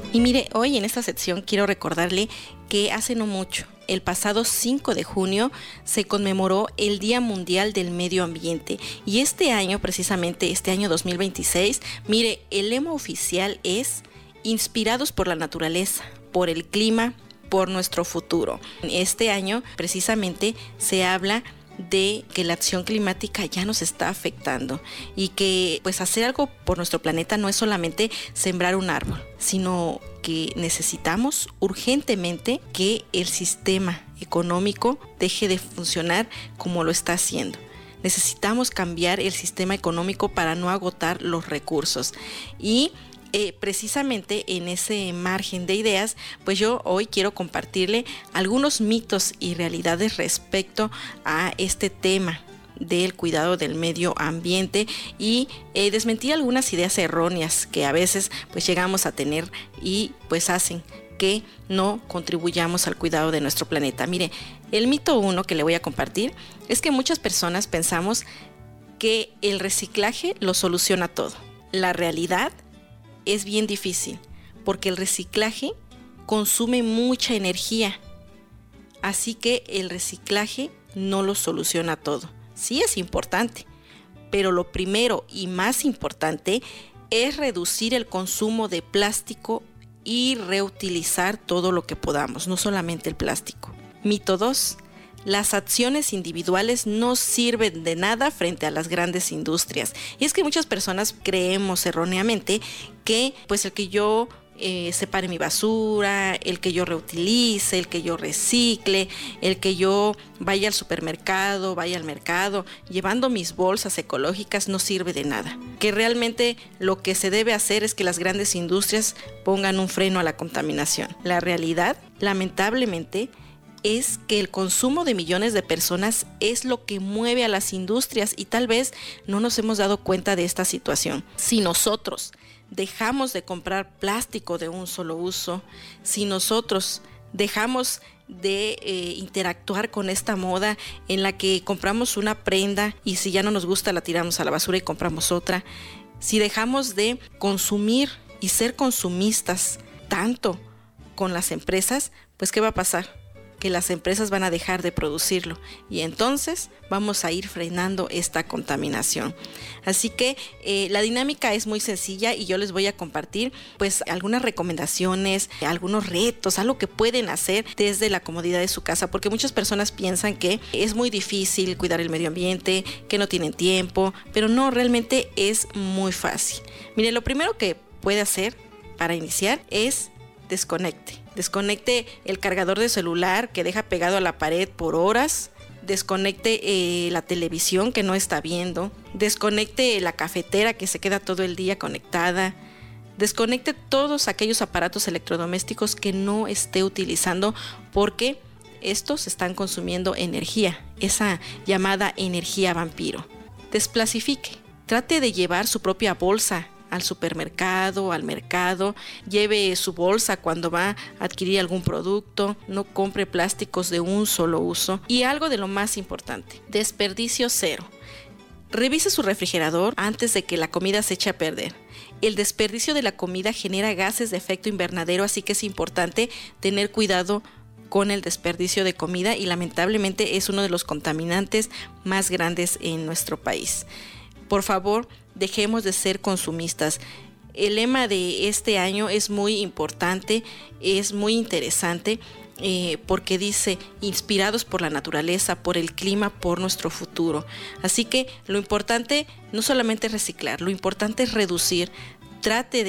Y mire, hoy en esta sección quiero recordarle que hace no mucho, el pasado 5 de junio, se conmemoró el Día Mundial del Medio Ambiente. Y este año, precisamente este año 2026, mire, el lema oficial es Inspirados por la naturaleza, por el clima, por nuestro futuro. Este año, precisamente, se habla de que la acción climática ya nos está afectando y que pues hacer algo por nuestro planeta no es solamente sembrar un árbol, sino que necesitamos urgentemente que el sistema económico deje de funcionar como lo está haciendo. Necesitamos cambiar el sistema económico para no agotar los recursos y precisamente en ese margen de ideas, pues yo hoy quiero compartirle algunos mitos y realidades respecto a este tema del cuidado del medio ambiente y desmentir algunas ideas erróneas que a veces pues llegamos a tener y pues hacen que no contribuyamos al cuidado de nuestro planeta. Mire, el mito 1 que le voy a compartir es que muchas personas pensamos que el reciclaje lo soluciona todo. La realidad es bien difícil porque el reciclaje consume mucha energía, así que el reciclaje no lo soluciona todo. Sí es importante, pero lo primero y más importante es reducir el consumo de plástico y reutilizar todo lo que podamos, no solamente el plástico. Mito 2. Las acciones individuales no sirven de nada frente a las grandes industrias. Y es que muchas personas creemos erróneamente que pues el que yo separe mi basura, el que yo reutilice, el que yo recicle, el que yo vaya al supermercado, vaya al mercado llevando mis bolsas ecológicas no sirve de nada. Que realmente lo que se debe hacer es que las grandes industrias pongan un freno a la contaminación. La realidad, lamentablemente, es que el consumo de millones de personas es lo que mueve a las industrias y tal vez no nos hemos dado cuenta de esta situación. Si nosotros dejamos de comprar plástico de un solo uso, si nosotros dejamos de interactuar con esta moda en la que compramos una prenda y si ya no nos gusta la tiramos a la basura y compramos otra, si dejamos de consumir y ser consumistas tanto con las empresas, pues ¿qué va a pasar? Que las empresas van a dejar de producirlo y entonces vamos a ir frenando esta contaminación. Así que la dinámica es muy sencilla y yo les voy a compartir pues algunas recomendaciones, algunos retos, algo que pueden hacer desde la comodidad de su casa, porque muchas personas piensan que es muy difícil cuidar el medio ambiente, que no tienen tiempo, pero no, realmente es muy fácil. Mire, lo primero que puede hacer para iniciar es Desconecte el cargador de celular que deja pegado a la pared por horas. Desconecte la televisión que no está viendo. Desconecte la cafetera que se queda todo el día conectada. Desconecte todos aquellos aparatos electrodomésticos que no esté utilizando porque estos están consumiendo energía, esa llamada energía vampiro. Desplastifique. Trate de llevar su propia bolsa al supermercado, al mercado, lleve su bolsa cuando va a adquirir algún producto, no compre plásticos de un solo uso. Y algo de lo más importante, desperdicio cero. Revise su refrigerador antes de que la comida se eche a perder. El desperdicio de la comida genera gases de efecto invernadero, así que es importante tener cuidado con el desperdicio de comida y lamentablemente es uno de los contaminantes más grandes en nuestro país. Por favor, dejemos de ser consumistas. El lema de este año es muy importante, es muy interesante porque dice inspirados por la naturaleza, por el clima, por nuestro futuro. Así que lo importante no solamente es reciclar, lo importante es reducir. Trate de